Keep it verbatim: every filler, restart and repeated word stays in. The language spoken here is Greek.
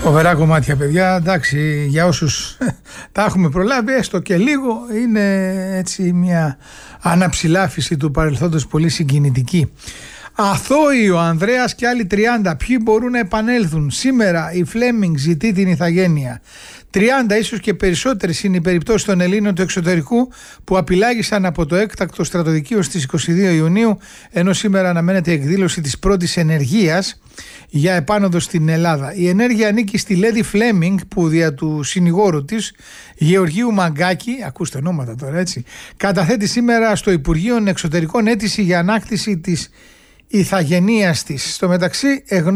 Φοβερά κομμάτια, παιδιά. Εντάξει, για όσους τα έχουμε προλάβει, έστω και λίγο, είναι έτσι μια αναψηλάφιση του παρελθόντος πολύ συγκινητική. Αθώοι ο Ανδρέας και άλλοι τριάντα. Ποιοι μπορούν να επανέλθουν? Σήμερα η Φλέμινγκ ζητεί την ηθαγένεια. τριάντα, ίσως και περισσότερες, είναι οι περιπτώσεις των Ελλήνων του εξωτερικού που απειλάγησαν από το έκτακτο στρατοδικείο στις είκοσι δύο Ιουνίου, ενώ σήμερα αναμένεται η εκδήλωση της πρώτης ενεργείας για επάνωδο στην Ελλάδα. Η ενέργεια ανήκει στη Λέδη Φλέμινγκ, που δια του συνηγόρου της, Γεωργίου Μαγκάκη, ακούστε ονόματα τώρα έτσι, καταθέτει σήμερα στο Υπουργείο Εξωτερικών αίτηση για ανάκτηση της ηθαγενείας της. Στο μεταξύ,